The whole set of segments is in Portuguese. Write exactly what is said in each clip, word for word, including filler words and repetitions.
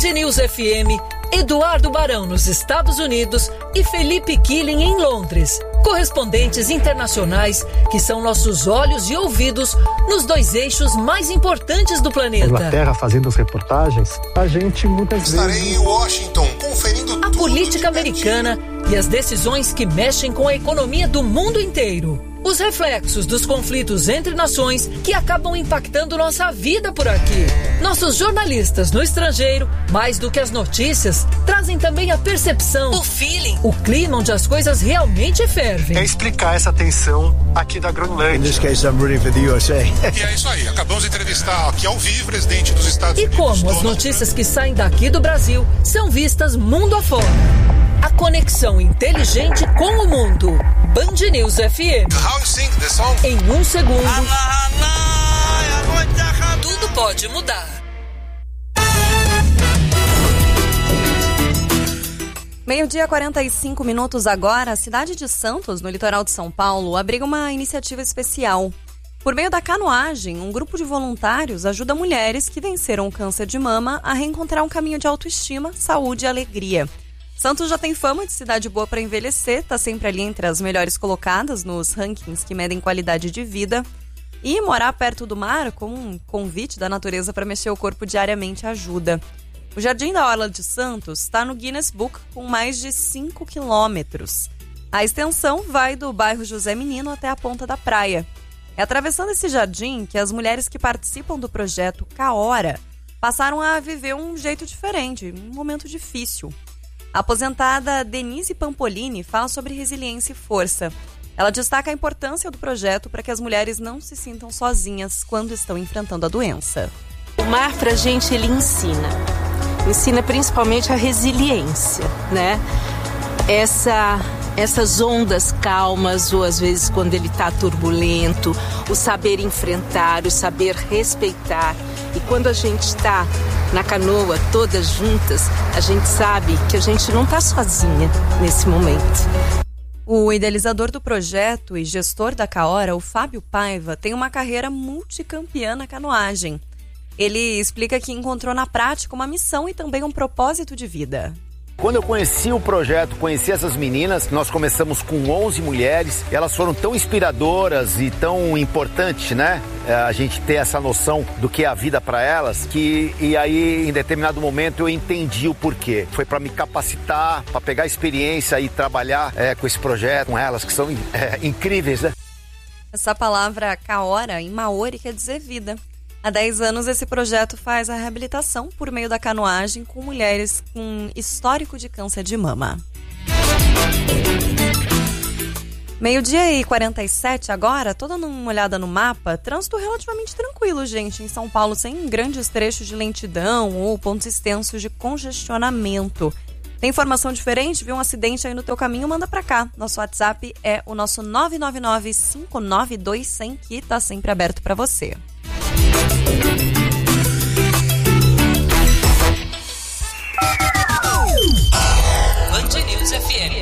Band News F M, Eduardo Barão nos Estados Unidos e Felipe Killing em Londres. Correspondentes internacionais que são nossos olhos e ouvidos nos dois eixos mais importantes do planeta. Inglaterra fazendo as reportagens, a gente muitas Estarei vezes... Estarei em Washington conferindo a política americana e as decisões que mexem com a economia do mundo inteiro. Os reflexos dos conflitos entre nações que acabam impactando nossa vida por aqui. Nossos jornalistas no estrangeiro, mais do que as notícias, trazem também a percepção, o feeling, o clima onde as coisas realmente fervem. É explicar essa tensão aqui da Groenlândia. In this case, I'm rooting for the U S A. E é isso aí, acabamos de entrevistar aqui ao vivo o presidente dos Estados e Unidos. E como as notícias que saem daqui do Brasil são vistas mundo afora. A conexão inteligente com o mundo. Band News F M. How you sing the song? Em um segundo, tudo pode mudar. Meio-dia, quarenta e cinco minutos agora. A cidade de Santos, no litoral de São Paulo, abriga uma iniciativa especial. Por meio da canoagem, um grupo de voluntários ajuda mulheres que venceram o câncer de mama a reencontrar um caminho de autoestima, saúde e alegria. Santos já tem fama de cidade boa para envelhecer, está sempre ali entre as melhores colocadas nos rankings que medem qualidade de vida. E morar perto do mar, como um convite da natureza para mexer o corpo diariamente, ajuda. O Jardim da Orla de Santos está no Guinness Book com mais de cinco quilômetros. A extensão vai do bairro José Menino até a ponta da praia. É atravessando esse jardim que as mulheres que participam do projeto Caora passaram a viver um jeito diferente, um momento difícil. A aposentada Denise Pampolini fala sobre resiliência e força. Ela destaca a importância do projeto para que as mulheres não se sintam sozinhas quando estão enfrentando a doença. O mar, para a gente, ele ensina. Ensina principalmente a resiliência, né? Essa, essas ondas calmas, ou às vezes quando ele está turbulento, o saber enfrentar, o saber respeitar. E quando a gente está na canoa, todas juntas, a gente sabe que a gente não está sozinha nesse momento. O idealizador do projeto e gestor da Caora, o Fábio Paiva, tem uma carreira multicampeã na canoagem. Ele explica que encontrou na prática uma missão e também um propósito de vida. Quando eu conheci o projeto, conheci essas meninas, nós começamos com onze mulheres, elas foram tão inspiradoras e tão importantes, né? A gente ter essa noção do que é a vida para elas, que e aí em determinado momento eu entendi o porquê. Foi para me capacitar, para pegar experiência e trabalhar é, com esse projeto, com elas, que são é, incríveis, né? Essa palavra Caora, em Maori, quer dizer vida. Há dez anos, esse projeto faz a reabilitação por meio da canoagem com mulheres com histórico de câncer de mama. Meio-dia e quarenta e sete agora, toda uma olhada no mapa, trânsito relativamente tranquilo, gente, em São Paulo, sem grandes trechos de lentidão ou pontos extensos de congestionamento. Tem informação diferente? Viu um acidente aí no teu caminho? Manda pra cá. Nosso WhatsApp é o nosso nove nove nove, cinco nove dois, zero zero, que tá sempre aberto pra você. Band News F M.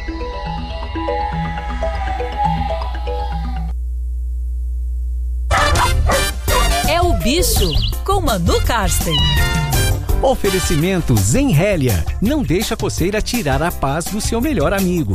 É o bicho com Manu Karsten. Oferecimento Zenhélia. Não deixa a coceira tirar a paz do seu melhor amigo.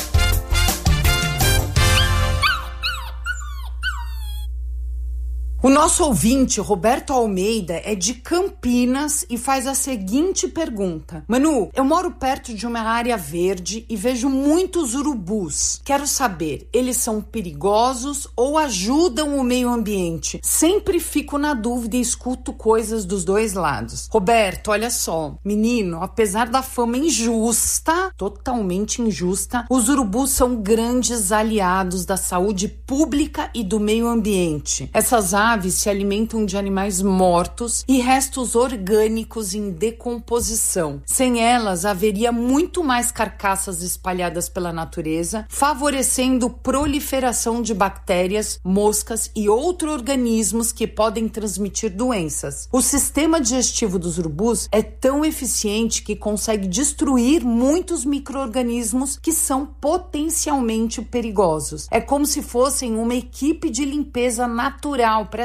O nosso ouvinte, Roberto Almeida, é de Campinas e faz a seguinte pergunta. Manu, eu moro perto de uma área verde e vejo muitos urubus. Quero saber, eles são perigosos ou ajudam o meio ambiente? Sempre fico na dúvida e escuto coisas dos dois lados. Roberto, olha só. Menino, apesar da fama injusta, totalmente injusta, os urubus são grandes aliados da saúde pública e do meio ambiente. Essas aves se alimentam de animais mortos e restos orgânicos em decomposição. Sem elas, haveria muito mais carcaças espalhadas pela natureza, favorecendo proliferação de bactérias, moscas e outros organismos que podem transmitir doenças. O sistema digestivo dos urubus é tão eficiente que consegue destruir muitos micro-organismos que são potencialmente perigosos. É como se fossem uma equipe de limpeza natural. Presta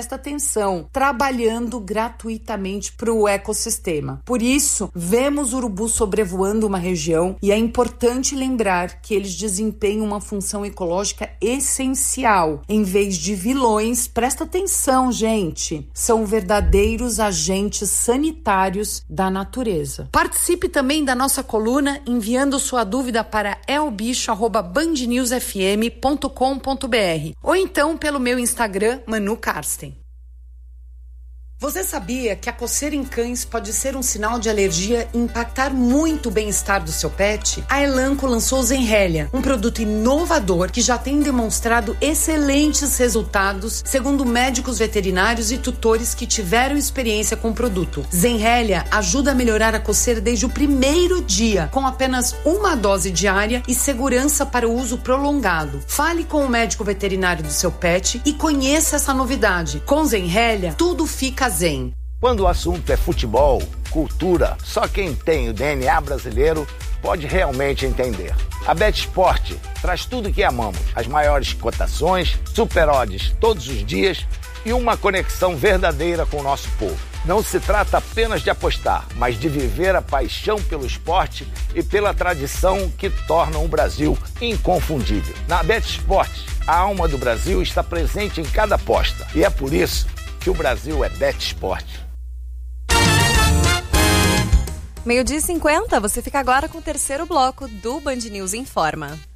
presta atenção, trabalhando gratuitamente para o ecossistema. Por isso, vemos urubus sobrevoando uma região e é importante lembrar que eles desempenham uma função ecológica essencial. Em vez de vilões, presta atenção, gente, são verdadeiros agentes sanitários da natureza. Participe também da nossa coluna enviando sua dúvida para elbicho arroba band news f m ponto com ponto b r ou então pelo meu Instagram, Manu Karsten. Você sabia que a coceira em cães pode ser um sinal de alergia e impactar muito o bem-estar do seu pet? A Elanco lançou o Zenrelia, um produto inovador que já tem demonstrado excelentes resultados, segundo médicos veterinários e tutores que tiveram experiência com o produto. Zenrelia ajuda a melhorar a coceira desde o primeiro dia, com apenas uma dose diária e segurança para o uso prolongado. Fale com o médico veterinário do seu pet e conheça essa novidade. Com Zenrelia, tudo fica zen. Quando o assunto é futebol, cultura, só quem tem o D N A brasileiro pode realmente entender. A BetSport traz tudo o que amamos, as maiores cotações, super odds todos os dias e uma conexão verdadeira com o nosso povo. Não se trata apenas de apostar, mas de viver a paixão pelo esporte e pela tradição que tornam o Brasil inconfundível. Na BetSport, a alma do Brasil está presente em cada aposta e é por isso que o Brasil é BetSport. Meio-dia e cinquenta, você fica agora com o terceiro bloco do Band News Informa.